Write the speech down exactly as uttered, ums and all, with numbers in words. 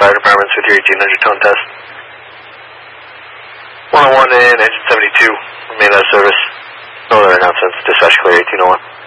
fire departments with your eighteen hundred tone test. one oh one and engine seventy-two, remain out of service. No other announcements, dispatch clear eighteen oh one.